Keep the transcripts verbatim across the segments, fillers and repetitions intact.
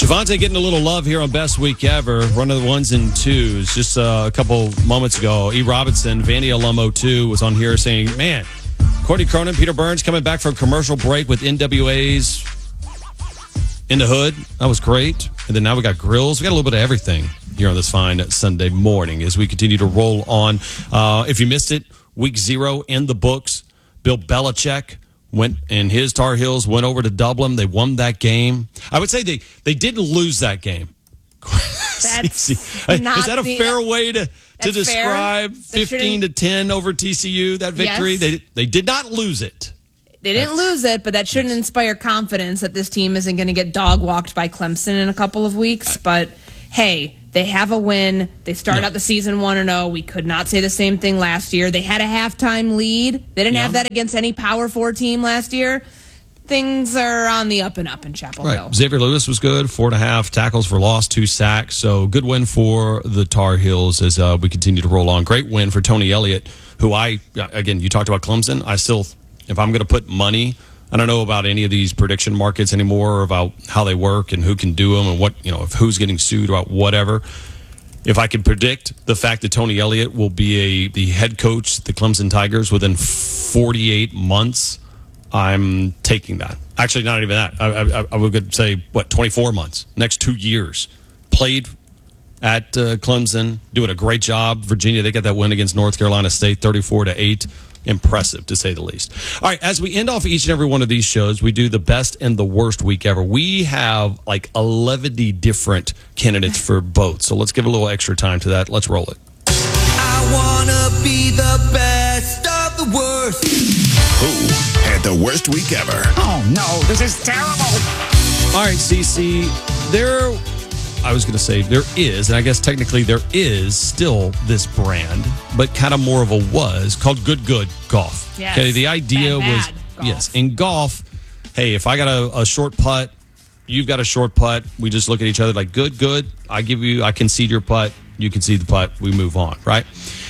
Devontae getting a little love here on Best Week Ever. One of the ones and twos. Just uh, a couple moments ago, E. Robinson, Vandy alum oh two, was on here saying, man, Courtney Cronin, Peter Burns coming back from commercial break with N W A's In the Hood. That was great. And then now we got grills. We got a little bit of everything here on this fine Sunday morning as we continue to roll on. Uh, if you missed it, week zero in the books. Bill Belichick went and his Tar Heels went over to Dublin. They won that game. I would say they, they didn't lose that game. That's not Is that a the, fair way to, to describe fifteen to ten over T C U, that victory? Yes. They they did not lose it. They didn't That's, lose it, but that shouldn't inspire confidence that this team isn't going to get dog walked by Clemson in a couple of weeks. But hey, they have a win. They started yeah. out the season one and oh. We could not say the same thing last year. They had a halftime lead. They didn't yeah. have that against any Power Four team last year. Things are on the up and up in Chapel right. Hill. Xavier Lewis was good, four and a half tackles for loss, two sacks. So good win for the Tar Heels as uh, we continue to roll on. Great win for Tony Elliott, who I, again, you talked about Clemson. I still, if I'm going to put money, I don't know about any of these prediction markets anymore about how they work and who can do them and what, you know, if who's getting sued about whatever. If I could predict the fact that Tony Elliott will be a the head coach of the Clemson Tigers within forty-eight months, I'm taking that. Actually, not even that. I, I, I would say, what, twenty-four months, next two years. Played at uh, Clemson, doing a great job. Virginia, they got that win against North Carolina State, thirty-four to eight. Impressive, to say the least. All right, as we end off each and every one of these shows, we do the best and the worst week ever. We have like eleven different candidates for both. So let's give a little extra time to that. Let's roll it. I want to be the best of the worst. Who had the worst week ever? Oh, no, this is terrible. All right, Cece, there, I was going to say there is, and I guess technically there is still this brand, but kind of more of a was, called Good Good Golf. Yes. Okay, the idea bad, was, bad golf. yes, in golf, hey, if I got a, a short putt, you've got a short putt, we just look at each other like, good, good, I give you, I concede your putt, you concede the putt, we move on, right?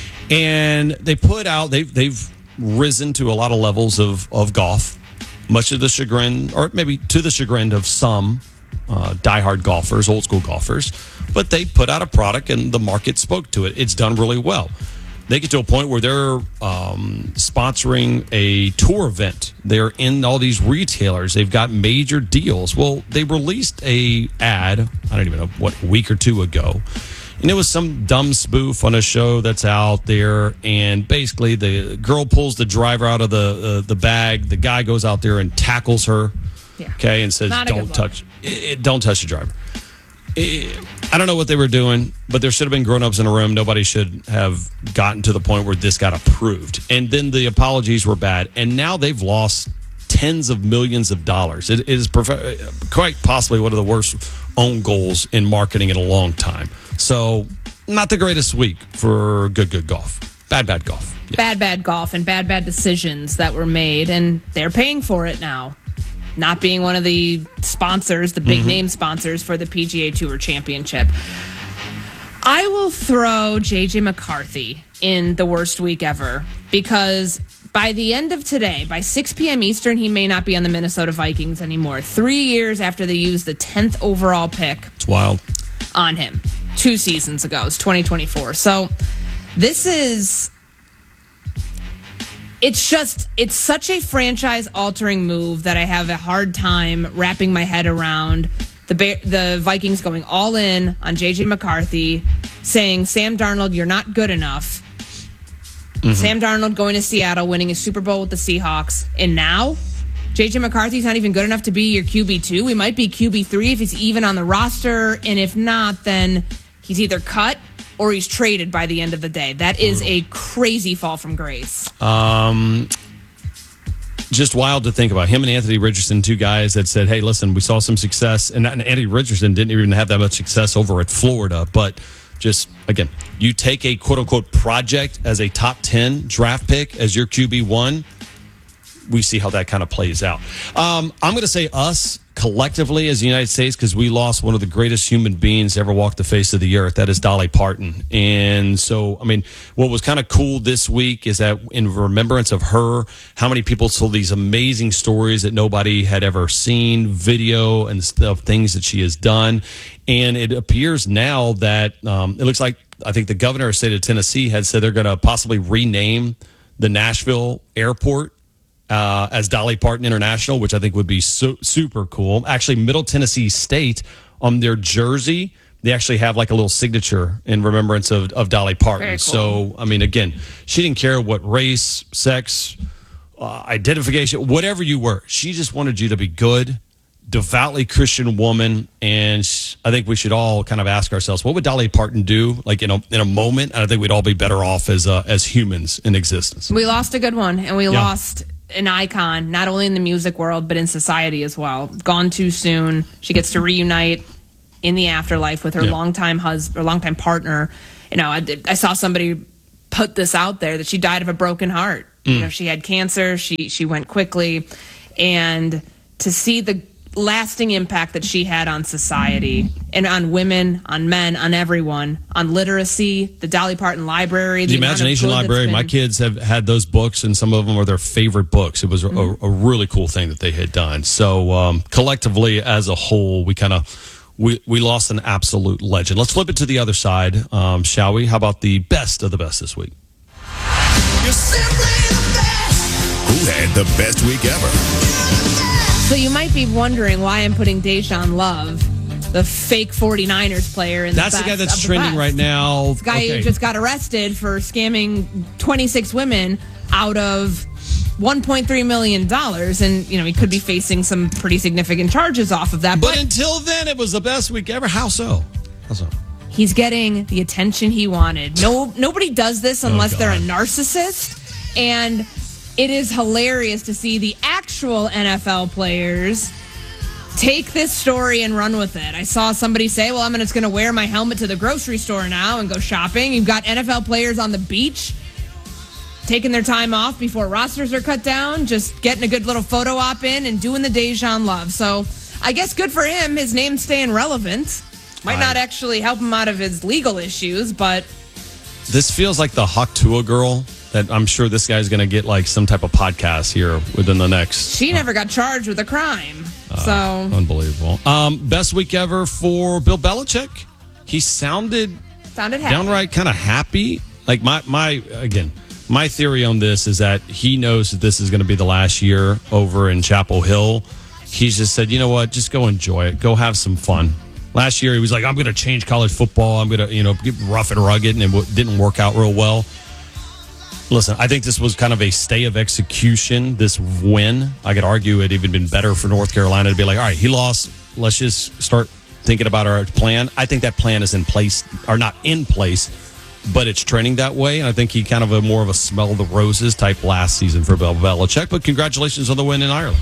And they put out, they've, they've risen to a lot of levels of, of golf, much to the chagrin, or maybe to the chagrin of some uh, diehard golfers, old school golfers, but they put out a product and the market spoke to it. It's done really well. They get to a point where they're um, sponsoring a tour event. They're in all these retailers. They've got major deals. Well, they released a ad, I don't even know, what, a week or two ago. And it was some dumb spoof on a show that's out there. And basically, the girl pulls the driver out of the uh, the bag. The guy goes out there and tackles her. Yeah. Okay, and says, "Don't touch, it, it, don't touch the driver." It, I don't know what they were doing, but there should have been grown-ups in a room. Nobody should have gotten to the point where this got approved. And then the apologies were bad, and now they've lost tens of millions of dollars. It, it is prof- quite possibly one of the worst own goals in marketing in a long time. So, not the greatest week for good, good golf. Bad, bad golf. Yeah. Bad, bad golf and bad, bad decisions that were made, and they're paying for it now. Not being one of the sponsors, the big mm-hmm. name sponsors for the P G A Tour Championship. I will throw J J McCarthy in the worst week ever because by the end of today, by six p.m. Eastern, he may not be on the Minnesota Vikings anymore. Three years after they used the tenth overall pick. It's wild. On him. Two seasons ago. It's twenty twenty-four. So this is... It's just, it's such a franchise-altering move that I have a hard time wrapping my head around. The the Vikings going all in on J J McCarthy, saying, Sam Darnold, you're not good enough. Mm-hmm. Sam Darnold going to Seattle, winning a Super Bowl with the Seahawks. And now, J J McCarthy's not even good enough to be your Q B two. We might be Q B three if he's even on the roster. And if not, then he's either cut or he's traded by the end of the day. That is a crazy fall from grace. Um, just wild to think about. Him and Anthony Richardson, two guys that said, hey, listen, we saw some success. And Anthony Richardson didn't even have that much success over at Florida. But just, again, you take a quote-unquote project as a top ten draft pick as your Q B one. We see how that kind of plays out. Um, I'm going to say us, collectively as the United States, because we lost one of the greatest human beings to ever walk the face of the earth. That is Dolly Parton. And so, I mean, what was kind of cool this week is that in remembrance of her, how many people told these amazing stories that nobody had ever seen, video and stuff, things that she has done. And it appears now that um, it looks like, I think the governor of the state of Tennessee had said they're going to possibly rename the Nashville airport Uh, as Dolly Parton International, which I think would be su- super cool. Actually, Middle Tennessee State, on their jersey, they actually have like a little signature in remembrance of, of Dolly Parton. Very cool. So, I mean, again, she didn't care what race, sex, uh, identification, whatever you were. She just wanted you to be good, devoutly Christian woman. And sh- I think we should all kind of ask ourselves, what would Dolly Parton do like in a, in a moment? And I think we'd all be better off as, uh, as humans in existence. We lost a good one, and we Yeah. lost an icon, not only in the music world, but in society as well. Gone too soon. She gets to reunite in the afterlife with her Yeah. longtime husband, or longtime partner. You know, I, did, I saw somebody put this out there that she died of a broken heart. Mm. You know, she had cancer. She she went quickly, and to see the lasting impact that she had on society and on women, on men, on everyone, on literacy, the Dolly Parton Library, The amount of Imagination good that's Library, my been- kids have had those books, and some of them are their favorite books. It was a, Mm-hmm. a, a really cool thing that they had done. So um, collectively, as a whole, we kind of we, we lost an absolute legend. Let's flip it to the other side, um, shall we? How about the best of the best this week? You're simply the best. Who had the best week ever? So you might be wondering why I'm putting Deshaun Love, the fake 49ers player, in That's the the guy best that's of the trending best. right now. This guy Okay. who just got arrested for scamming twenty-six women out of one point three million dollars, and you know he could be facing some pretty significant charges off of that. But But until then, it was the best week ever. How so? How so? he's getting the attention he wanted. No, nobody does this unless they're a God. narcissist, and it is hilarious to see the actual N F L players take this story and run with it. I saw somebody say, well, I'm just going to wear my helmet to the grocery store now and go shopping. You've got N F L players on the beach taking their time off before rosters are cut down, just getting a good little photo op in and doing the Deshaun Love. So I guess good for him. His name's staying relevant. Might I- not actually help him out of his legal issues, but This feels like the Haktua girl that I'm sure this guy's going to get like some type of podcast here within the next. she never got charged with a crime. So Unbelievable. Um, best week ever for Bill Belichick. He sounded sounded happy. downright kind of happy. Like my my again, my theory on this is that he knows that this is going to be the last year over in Chapel Hill. He's just said, you know what, just go enjoy it, go have some fun. Last year he was like, I'm going to change college football. I'm going to you know get rough and rugged, and it w- didn't work out real well. Listen, I think this was kind of a stay of execution, this win. I could argue it even been better for North Carolina to be like, all right, he lost. Let's just start thinking about our plan. I think that plan is in place, or not in place, but it's trending that way. And I think he kind of a more of a smell of the roses type last season for Bill Belichick. But congratulations on the win in Ireland.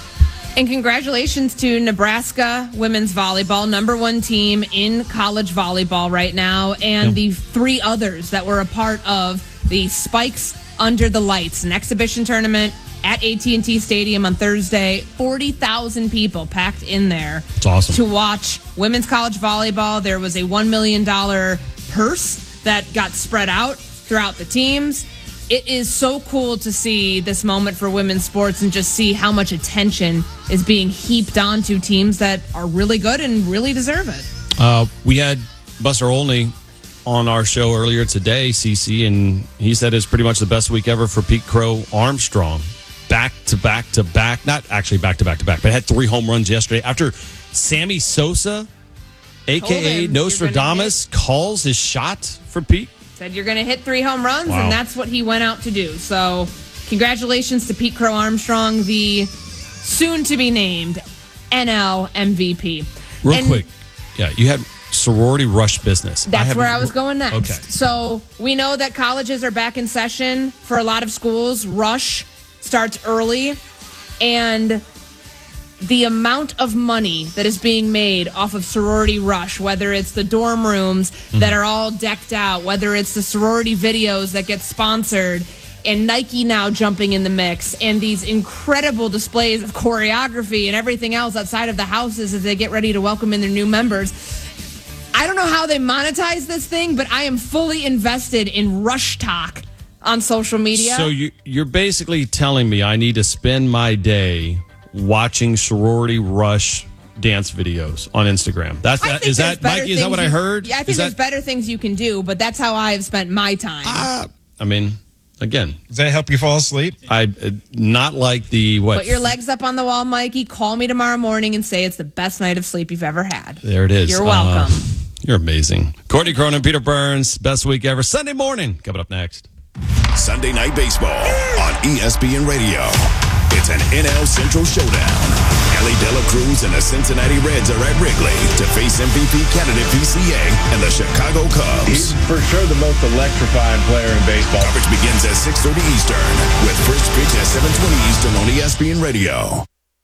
And congratulations to Nebraska women's volleyball, number one team in college volleyball right now, and the three others that were a part of the Spikes Under the Lights, an exhibition tournament at A T and T Stadium on Thursday. forty thousand people packed in there. It's awesome. To watch women's college volleyball. There was a one million dollars purse that got spread out throughout the teams. It is so cool to see this moment for women's sports and just see how much attention is being heaped onto teams that are really good and really deserve it. Uh, we had Buster Olney on our show earlier today, C C, and he said it's pretty much the best week ever for Pete Crow Armstrong. Back to back to back, not actually back to back to back, but had three home runs yesterday after Sammy Sosa, a Told k a. him, "You're Nostradamus, calls his shot for Pete. Said you're going to hit three home runs, Wow. and that's what he went out to do. So congratulations to Pete Crow Armstrong, the soon-to-be named N L M V P. Real And quick, yeah, you had sorority rush business. That's haven't- where I was going next. Okay. So we know that colleges are back in session for a lot of schools. Rush starts early, and the amount of money that is being made off of sorority rush, whether it's the dorm rooms Mm-hmm. that are all decked out, whether it's the sorority videos that get sponsored, and Nike now jumping in the mix, and these incredible displays of choreography and everything else outside of the houses as they get ready to welcome in their new members. I don't know how they monetize this thing, but I am fully invested in Rush Talk on social media. So you, you're basically telling me I need to spend my day watching sorority rush dance videos on Instagram. That's I that. think Is that there's better Mikey? Is that what things I you- heard? Yeah, I think is there's that, better things you can do, but that's how I've spent my time. uh, I mean, again, Does that help you fall asleep? I uh, not like the what? Put your legs up on the wall, Mikey. Call me tomorrow morning and say it's the best night of sleep you've ever had. There it is. You're welcome. Uh, you're amazing. Courtney Cronin, Peter Burns, best week ever. Sunday morning coming up next. Sunday Night Baseball on E S P N Radio. It's an N L Central showdown. Ellie De La Cruz and the Cincinnati Reds are at Wrigley to face M V P candidate P C A and the Chicago Cubs. He's for sure the most electrifying player in baseball. Coverage begins at six thirty Eastern with first pitch at seven twenty Eastern on E S P N Radio.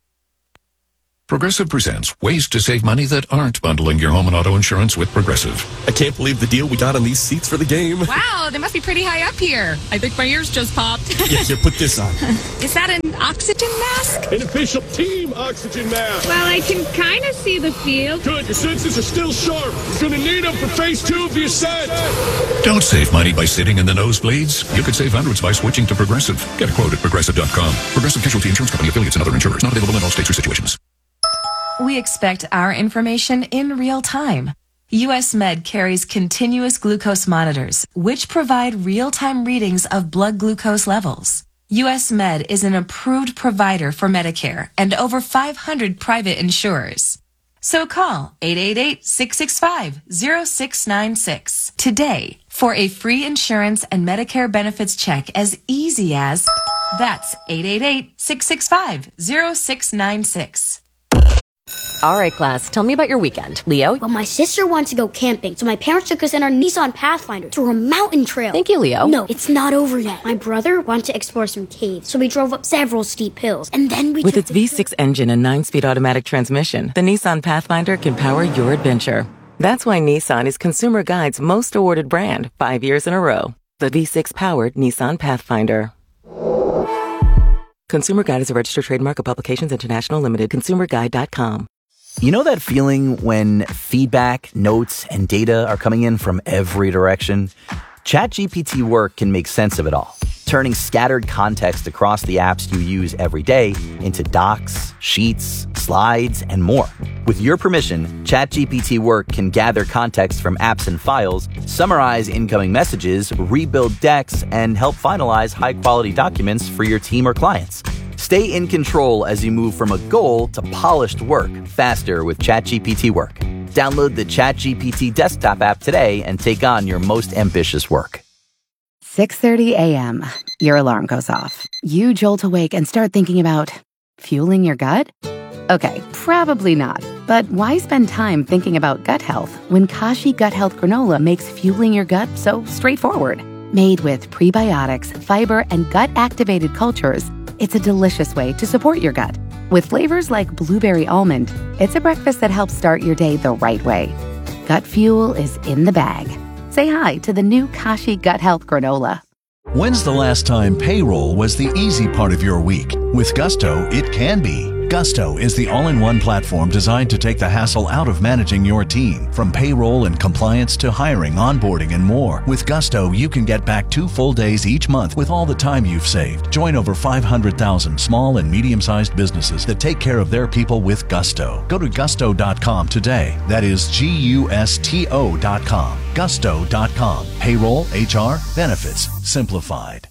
Progressive presents ways to save money that aren't bundling your home and auto insurance with Progressive. I can't believe the deal we got on these seats for the game. Wow, they must be pretty high up here. I think my ears just popped. Yeah, here, put this on. Is that an oxygen mask? An official team oxygen mask. Well, I can kind of see the field. Good, your senses are still sharp. You're going to need them for phase two of your set. Don't save money by sitting in the nosebleeds. You could save hundreds by switching to Progressive. Get a quote at progressive dot com. Progressive Casualty Insurance Company, affiliates, and other insurers. Not available in all states or situations. We expect our information in real time. U S Med carries continuous glucose monitors, which provide real-time readings of blood glucose levels. U S Med is an approved provider for Medicare and over five hundred private insurers. So call eight eight eight, six six five, zero six nine six today for a free insurance and Medicare benefits check as easy as that's eight eight eight, six six five, zero six nine six. All right, class, tell me about your weekend. Leo? Well, my sister wants to go camping, so my parents took us in our Nissan Pathfinder to a mountain trail. Thank you, Leo. No, it's not over yet. My brother wanted to explore some caves, so we drove up several steep hills, and then we With took its V six engine and nine-speed automatic transmission, the Nissan Pathfinder can power your adventure. That's why Nissan is Consumer Guide's most awarded brand five years in a row. The V six-powered Nissan Pathfinder. Consumer Guide is a registered trademark of Publications International Limited. consumer guide dot com. You know that feeling when feedback, notes, and data are coming in from every direction? ChatGPT Work can make sense of it all, turning scattered context across the apps you use every day into docs, sheets, slides, and more. With your permission, ChatGPT Work can gather context from apps and files, summarize incoming messages, rebuild decks, and help finalize high-quality documents for your team or clients. Stay in control as you move from a goal to polished work faster with ChatGPT Work. Download the ChatGPT desktop app today and take on your most ambitious work. six thirty a.m. Your alarm goes off. You jolt awake and start thinking about fueling your gut? Okay, probably not. But why spend time thinking about gut health when Kashi Gut Health Granola makes fueling your gut so straightforward? Made with prebiotics, fiber, and gut-activated cultures, it's a delicious way to support your gut. With flavors like blueberry almond, it's a breakfast that helps start your day the right way. Gut fuel is in the bag. Say hi to the new Kashi Gut Health Granola. When's the last time payroll was the easy part of your week? With Gusto, it can be. Gusto is the all-in-one platform designed to take the hassle out of managing your team. From payroll and compliance to hiring, onboarding, and more. With Gusto, you can get back two full days each month with all the time you've saved. Join over five hundred thousand small and medium-sized businesses that take care of their people with Gusto. Go to gusto dot com today. That is G U S T O dot com. gusto dot com. Payroll, H R, benefits, simplified.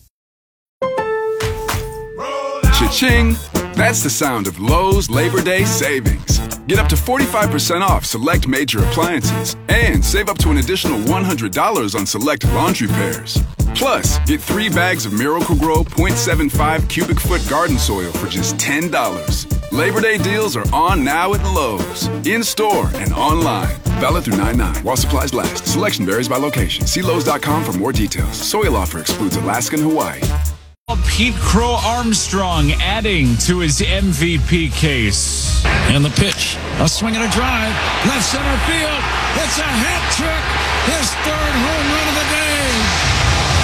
Cha-ching! That's the sound of Lowe's Labor Day savings. Get up to forty-five percent off select major appliances and save up to an additional one hundred dollars on select laundry pairs. Plus, get three bags of Miracle-Gro point seven five cubic foot garden soil for just ten dollars. Labor Day deals are on now at Lowe's, in-store and online. Valid through nine nine while supplies last. Selection varies by location. See Lowe's dot com for more details. Soil offer excludes Alaska and Hawaii. Pete Crow Armstrong adding to his M V P case. And the pitch, a swing and a drive, left center field. It's a hat trick, his third home run of the day.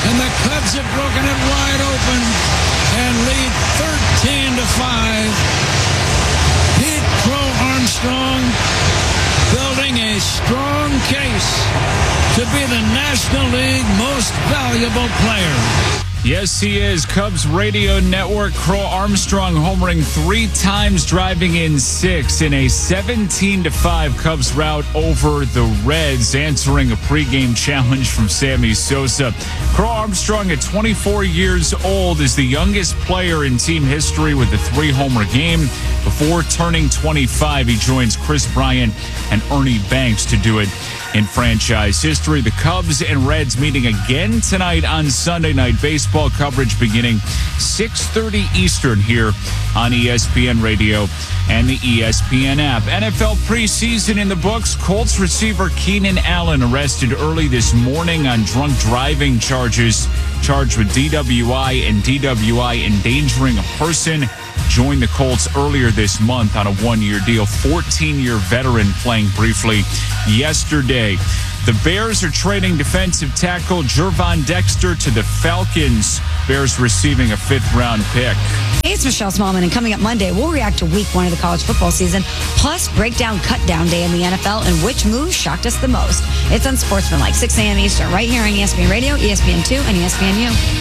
And the Cubs have broken it wide open and lead thirteen to five. Pete Crow Armstrong building a strong case to be the National League most valuable player. Yes, he is. Cubs radio network Crow Armstrong homering three times, driving in six in a seventeen to five Cubs rout over the Reds, answering a pregame challenge from Sammy Sosa. Crow Armstrong, at twenty-four years old, is the youngest player in team history with a three-homer game. Before turning twenty-five, he joins Chris Bryant and Ernie Banks to do it in franchise history. The Cubs and Reds meeting again tonight on Sunday Night Baseball. Coverage beginning six thirty Eastern here on E S P N Radio and the E S P N app. N F L preseason in the books. Colts receiver Keenan Allen arrested early this morning on drunk driving charges, charged with D W I and D W I endangering a person. Joined the Colts earlier this month on a one-year deal. fourteen-year veteran playing briefly yesterday. The Bears are trading defensive tackle Gervon Dexter to the Falcons. Bears receiving a fifth-round pick. Hey, it's Michelle Smallman, and coming up Monday, we'll react to week one of the college football season, plus break down cut-down day in the N F L and which move shocked us the most. It's Unsportsmanlike, six a.m. Eastern, right here on E S P N Radio, E S P N two, and E S P N U.